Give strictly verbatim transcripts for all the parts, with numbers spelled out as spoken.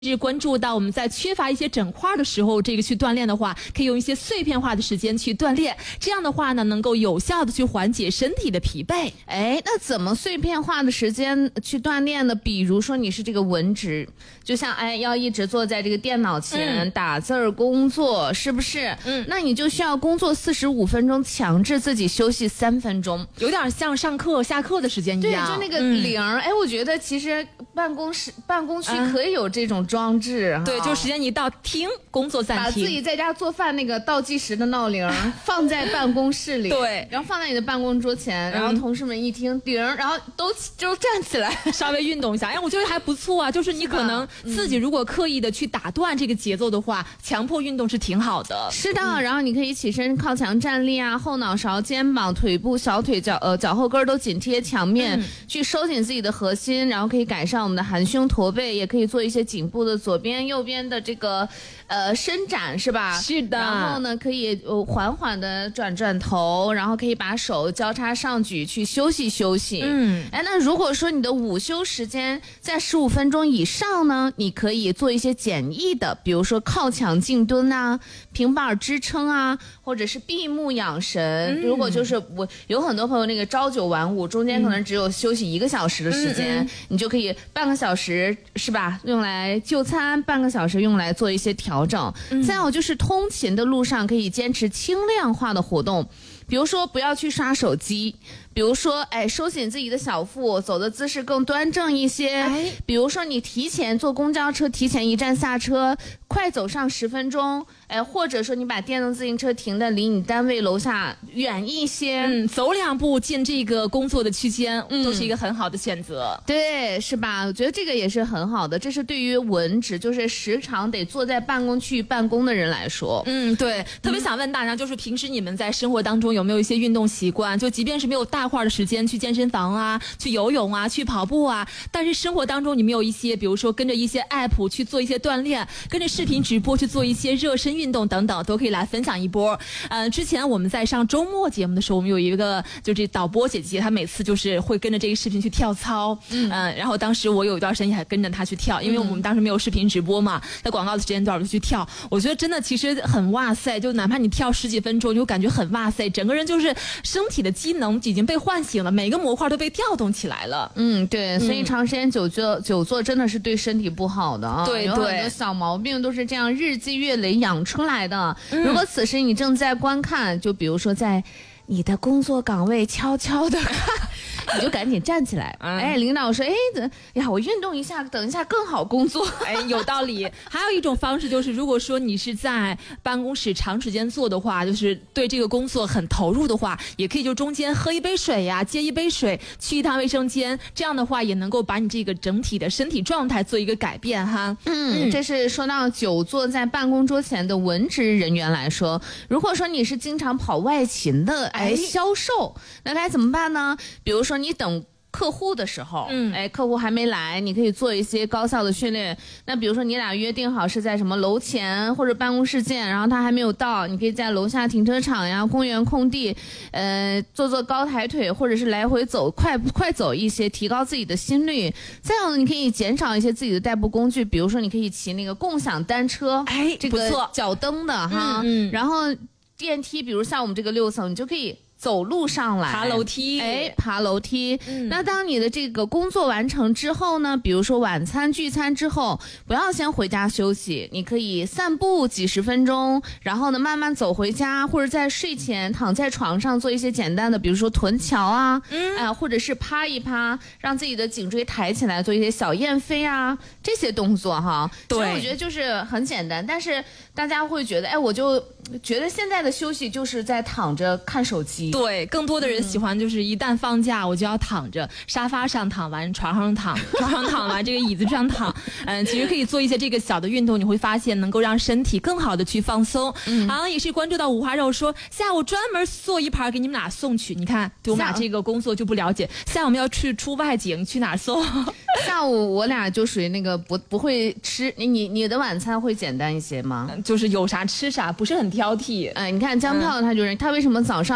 是关注到我们在缺乏一些整块的时候，这个去锻炼的话，可以用一些碎片化的时间去锻炼，这样的话呢，能够有效的去缓解身体的疲惫。 哎，那怎么碎片化的时间去锻炼呢？比如说你是这个文职，就像哎要一直坐在这个电脑前、嗯、打字儿工作，是不是？嗯，那你就需要工作四十五分钟，强制自己休息三分钟， 有点像上课下课的时间一样。 对，就那个铃儿、嗯。哎，我觉得其实办公室办公区可以有这种装置。 嗯、对，就时间一到，停，工作暂停。 把自己在家做饭那个倒计时的闹铃放在办公室里， 对， 然后放在你的办公桌前，然后同事们一听铃，然后都就站起来， 稍微运动一下。哎，我觉得还不错啊，就是你可能自己如果刻意的去打断这个节奏的话，嗯、强迫运动是挺好的。 是的、嗯，然后你可以起身靠墙站立啊，后脑勺、肩膀、腿部、小腿、脚呃脚后跟都紧贴墙面、嗯，去收紧自己的核心，然后可以改善我们的含胸驼背，也可以做一些颈部的左边、右边的这个呃伸展，是吧？ 是的。 然后呢，可以呃缓缓的转转头，然后可以把手交叉上举去休息休息。嗯，哎，那如果说你的午休时间在十五分钟以上呢，你可以做一些简易的，比如说靠墙静蹲啊、平板支撑啊，或者是闭目养神。嗯、如果就是我有很多朋友那个朝九晚五，中间可能只有休息一个小时的时间，嗯嗯、你就可以半个小时是吧，用来就餐，半个小时用来做一些调整。嗯、再有就是通勤的路上可以坚持轻量化的活动，比如说不要去刷手机，比如说哎收紧自己的小腹，走的姿势更端正一些。哎，比如说你提前坐公交车，提前一站下车，快走上十分钟。哎，或者说你把电动自行车停的离你单位楼下远一些， 嗯，走两步进这个工作的区间，嗯，都是一个很好的选择。 对，是吧？我觉得这个也是很好的，这是对于文职，就是时常得坐在办公区域办公的人来说。 嗯，对，特别想问大家，就是平时你们在生活当中有没有一些运动习惯？就即便是没有大块的时间去健身房啊、去游泳啊、去跑步啊，但是生活当中你们有一些，比如说跟着一些 app 去做一些锻炼，跟着视频直播去做一些热身运动等等，都可以来分享一波。嗯、呃，之前我们在上周末节目的时候，我们有一个就这导播姐姐，她每次就是会跟着这个视频去跳操。嗯、呃，然后当时我有一段时间还跟着她去跳，因为我们当时没有视频直播嘛，在广告的时间段我就去跳。我觉得真的其实很哇塞，就哪怕你跳十几分钟，就感觉很哇塞，整个人就是身体的机能已经被唤醒了，每个模块都被调动起来了。 嗯，对，所以长时间久坐、嗯、久坐真的是对身体不好的啊。 对对， 有很多小毛病都是这样日积月累养出来的。嗯、如果此时你正在观看，就比如说在你的工作岗位悄悄的看，你就赶紧站起来。嗯、哎，领导说，哎，等呀，我运动一下，等一下更好工作。 哎，有道理。还有一种方式就是，如果说你是在办公室长时间做的话，就是对这个工作很投入的话，也可以就中间喝一杯水呀，接一杯水，去一趟卫生间，这样的话也能够把你这个整体的身体状态做一个改变哈。 嗯，嗯这是说到久坐在办公桌前的文职人员来说，如果说你是经常跑外勤的，哎，销售，那该怎么办呢？比如说你等客户的时候，嗯，哎，客户还没来，你可以做一些高效的训练。那比如说你俩约定好是在什么楼前或者办公室见，然后他还没有到，你可以在楼下停车场呀、公园空地，呃，做做高抬腿，或者是来回走，快快走一些，提高自己的心率。再有呢，你可以减少一些自己的代步工具，比如说你可以骑那个共享单车， 哎， 这个脚蹬的哈，嗯，嗯然后电梯，比如像我们这个六层，你就可以走路上来， 爬楼梯， 哎，爬楼梯。嗯、那当你的这个工作完成之后呢，比如说晚餐聚餐之后，不要先回家休息，你可以散步几十分钟，然后呢慢慢走回家，或者在睡前躺在床上做一些简单的，比如说臀桥啊，嗯，哎、呃，或者是趴一趴，让自己的颈椎抬起来，做一些小燕飞啊这些动作哈。对，其实我觉得就是很简单，但是大家会觉得，哎，我就觉得现在的休息就是在躺着看手机。 对，更多的人喜欢就是一旦放假，我就要躺着沙发上躺完，床上躺，床上躺完，这个椅子上躺。嗯，其实可以做一些这个小的运动，你会发现能够让身体更好的去放松。嗯，好像也是关注到五花肉说下午专门做一盘给你们俩送去。你看，对我们俩这个工作就不了解。下午我们要去出外景，去哪儿送？ 下午我俩就属于那个不不会吃，你你你的晚餐会简单一些吗？ 就是有啥吃啥，不是很挑剔。 哎，你看江票他就是、嗯、他为什么早上会满足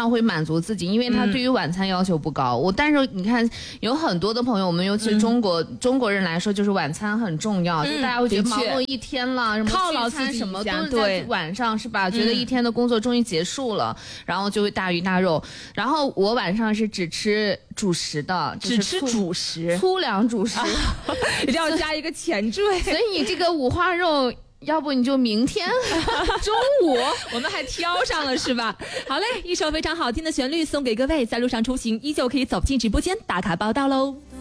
足自己，因为他对于晚餐要求不高。嗯、我但是你看，有很多的朋友，我们尤其是中国、嗯、中国人来说，就是晚餐很重要，嗯、就大家会觉得忙碌一天了，什么聚餐什么都是在晚上，是吧？觉得一天的工作终于结束了，然后就会大鱼大肉。然后我晚上是只吃主食的， 只吃主食， 粗粮主食， 一定要加一个前缀。 所以你这个五花肉。要不你就明天中午我们还挑上了是吧？好嘞，一首非常好听的旋律送给各位，在路上出行依旧可以走进直播间打卡报道喽。